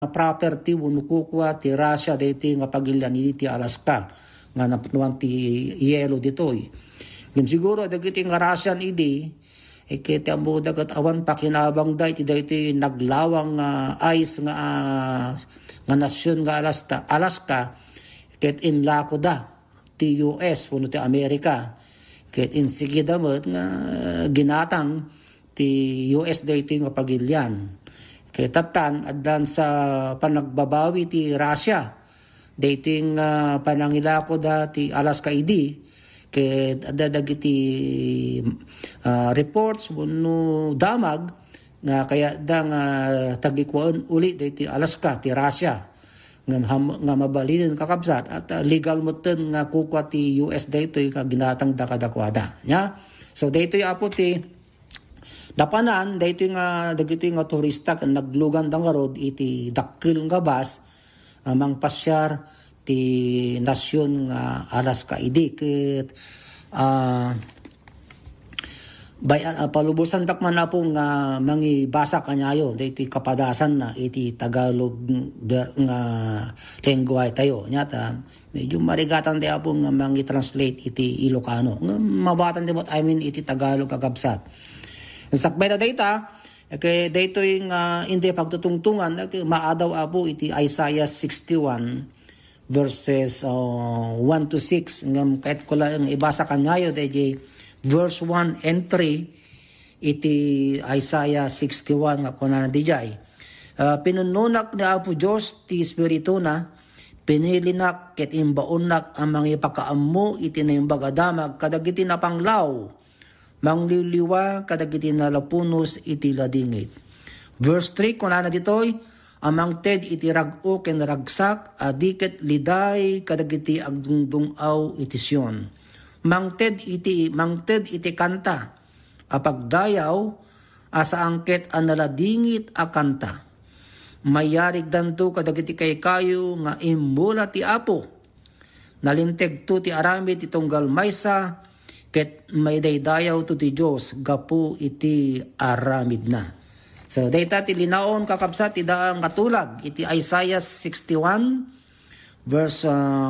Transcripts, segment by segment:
property wano kukwa ti Russia dito nga pagilyan iti Alaska nga napunuan ti yelo ditoy. Ngem siguro dagiti nga Russian idi kiti ambo dagat awan pakinabang dayto naglawang ice nga nasyon nga Alaska ket inlako da ti US wano ti Amerika ket insigidamot nga ginatang ti US dayto nga pagilyan. Ket tatan addan sa panagbabawi ti Russia dayto panangilako da ti Alaska idi ket adda dagiti reports wenno damag nga kaya da nga tagikuan uli dayto Alaska ti Russia nga mabalinin kakabsat at legal moten nga kukwa ti US dayto ka ginatang dakadakwada nya. So dayto apo ti dapanan dayto nga dagito nga turista kan naglugan dang road iti dakkel nga bus amang pasyar ti nasyon nga Alaska idi ket palubusan dakman na po nga mangibasa kanyayo dayto kapadasan na iti Tagalog nga lengguay tayo nyata medyo marigatan tayo po nga mangi-translate iti Ilocano nga mabatan di iti Tagalog kagabsat. Sakbay na data kay dayto yung hindi pagtutungtungan maadaw apo iti Isaiah 61 verses 1 to 6 ngam kahit ko lang ibasa kanyayo dayjay verse 1 and 3 iti Isaiah 61 nga kunana dijay pinununak ni Apo Dios ti espiritu na pinilinak ket imbaunak ang mga ipakaammo iti naimbag adamag kadagiti napanglaw mangliliwa kadagiti nalapunos iti ladingit. Verse 3 kunana ditoy amang ted iti rag-o ken ragsak adiket liday kadagiti agdungdungaw iti Sion. Mangted iti kanta apagdayaw asa angket analadingit a kanta. Mayarig danto kadagiti kayo nga imbula ti Apo. Nalinteg to ti aramid itonggal maysa ket may daydayaw to ti Dios gapu iti aramid na. So dayta ti linaon kakabsat ti daang katulag iti Isaiah 61 verse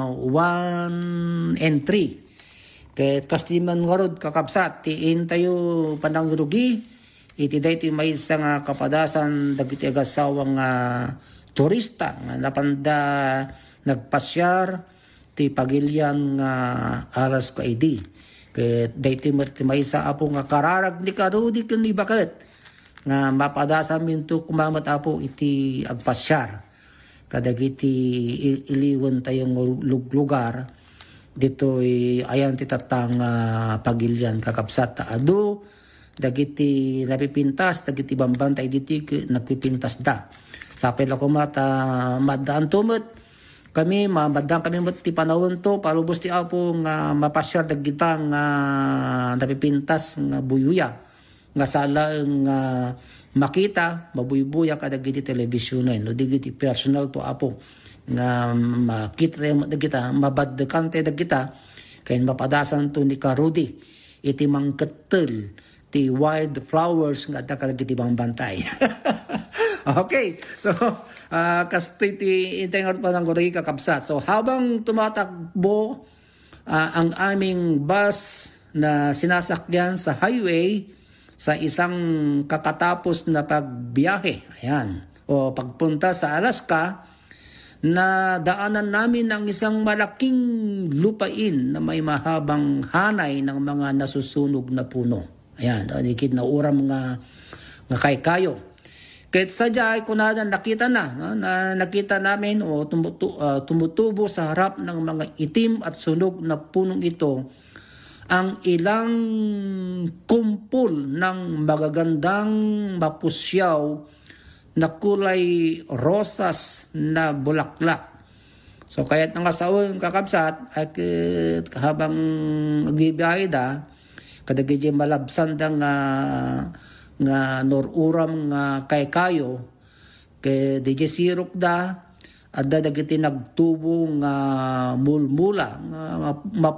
1 and 3. Ket kastiman ngarod kakabsat ti intayo panangrugi iti daytoy maysa nga kapadasan dagiti agasawang turista nga napanda nagpasyar ti pagilyan nga Alaska idi. Ket daytoy maysa apo nga kararag ni karudi ken ni bakit nga mapadasan minto kumamat apo iti agpasyar kadagiti iliwen tayong lugar ditoy ayan ti tatang pagilyan kakabsat adu dagiti napipintas dagiti bambantay ditoy nagpipintas da sapay la kumata maddaan tumot kami mamadang kami ti panahon to palubos ti apo nga mapasyar dagita nga napipintas nga buyuya nga sala nga makita mabuybuya kadagiti telebisyon no digiti personal to apo nga makita dagita mabaddekan dagita kay mapadasan to ni Karudi iti mangketel ti wild flowers nga kadagiti bantay. Okay, so kastoy ti intengot pa ng guri kakabsat. So habang tumatakbo ang aming bus na sinasakyan sa highway sa isang kakatapos na pagbiyahe, ayan, o pagpunta sa Alaska, na daanan namin ng isang malaking lupain na may mahabang hanay ng mga nasusunog na puno. Ayan, dikit na uram nga kaykayo. Kahit sadya kunada nakita nakita namin o tumutubo sa harap ng mga itim at sunog na punong ito ang ilang kumpol ng magagandang mapusyaw na kulay rosas na bulaklak. So kaya't nga sa kakabsat ay habang agbibiyahe da kadagiti malabsan da nga noruram nga kaykayo kay DJ sirok da adda dagiti nagtubo nga mulmula nga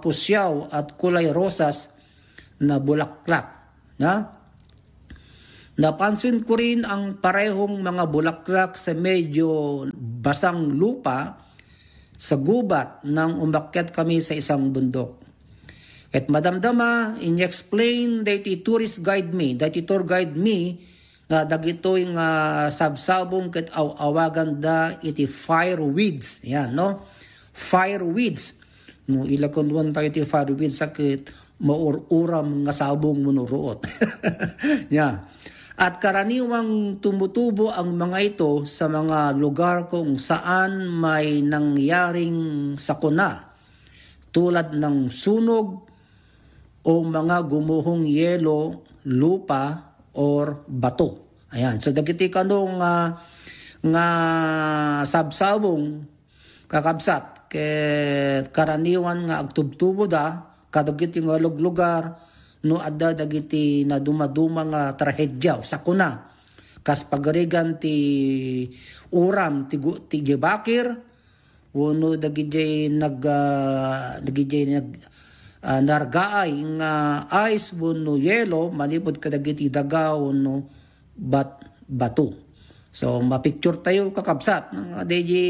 mapusyaw at kulay rosas na bulaklak na Napansin ko rin ang parehong mga bulaklak sa medyo basang lupa sa gubat nang umakyat kami sa isang bundok. At madamdama, in-explain dati tourist guide me, dati tour guide me, nga dagitoy nga sabsabong ket awagan da iti fireweeds. Yan, no? Fireweeds. No, ilakonwan tayo iti fireweeds sakit maururam nga sabong munuruot. Yeah. At karaniwang tumutubo ang mga ito sa mga lugar kung saan may nangyaring sakuna tulad ng sunog o mga gumuhong yelo, lupa, or bato. Ayan. So dagiti kanong nga sabsabong kakabsat ket karaniwan nga agtubtubo da kadagiti nga lugar no adda dagiti na dumaduma nga trahedya sakuna kas pagarigan ti uram ti gibakir wenno dagiti nargaay nga ice wenno yelo malipod kadagiti daga wenno bato. So mapicture tayo kakabsat nga deji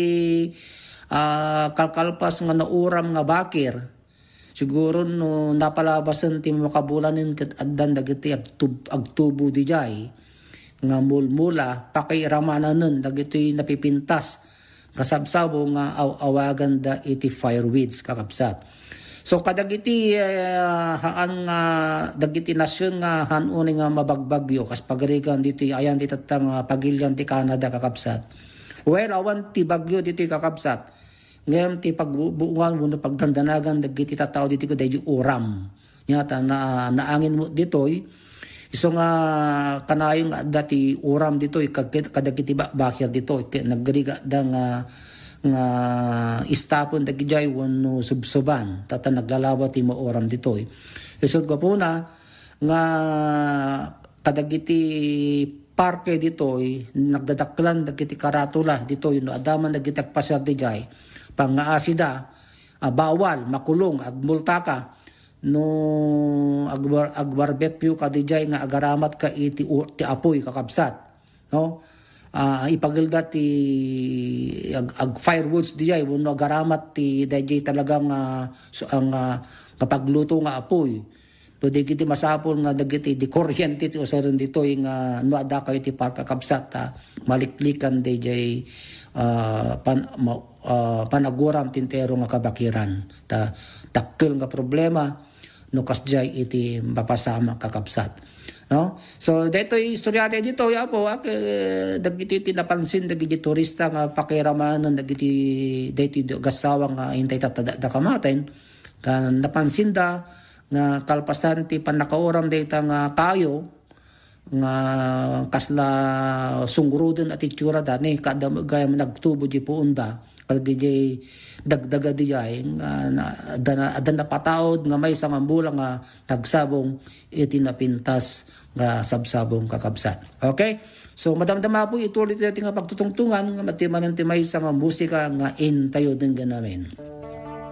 kalkalpas nga nauram nga bakir. Siguro no napalabasan ti makabulanin ket addan dagiti agtubo di jay nga mulmula pakiramanan dagiti napipintas kasabsabo nga awagan da iti fireweeds kakabsat. So kadagiti haan nga dagiti nasyon nga hanuni nga mabagbagyo kas pagarigan dito ayan ditatang pagilyan ti Canada kakabsat. Well awan ti bagyo dito kakabsat. Ngayon ti pagbuuan mo na pagdandanagan dagiti tatao dito ko dahil uram. Yata na naangin mo ditoy. Iso nga kanayong dati uram ditoy kadagiti bakir dito. Naggariga da nga istapon dagi jay wano subsuban. Tata naglalawa ti mo uram ditoy. Isod ko po na nga kadagiti parke ditoy nagdadaklan dagiti karatula ditoy no adaman dagiti pasar di jay. Pang-aasida, bawal, makulong, agmulta ka, no agbarbecue ka di jay nga agaramat ka iti apoy kakabsat. No? Ipagilda ti firewoods di jay, no agaramat ti di talagang ang kapagluto nga apoy. So di kiti masapol nga dagiti di kuryente ti usaron dito nga no ada kayo ti park kakabsat maliklikan di jay panaguram tintero nga kabakiran takkel nga problema no kasjay iti mapasama kakabsat no. So detoy istorya dito yapo dagiti tinapansin dagiti turista nga pakiramanan dagiti dito gasawa nga hintay da kamaten kan napansin da nga kalpasan ti panakauram data nga tayo nga kasla sungruden at itsura da ni kada gayam nagtubo di puunda kagdi dagdaga di jay adan na pataod nga may samambula nga nagsabong iti napintas nga sabsabong kakabsat. Okay? So madamdama po ituloy natin nga pagtutungtungan nga matimanan ti may nga musika nga intayo din ganamin.